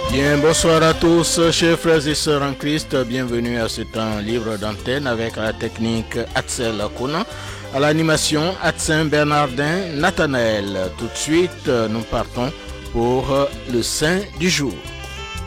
Bien, bonsoir à tous, chers frères et sœurs en Christ. Bienvenue à ce temps libre d'antenne avec la technique Axel Akuna, à l'animation Atsin Bernardin Nathanaël. Tout de suite, nous partons pour le Saint du jour.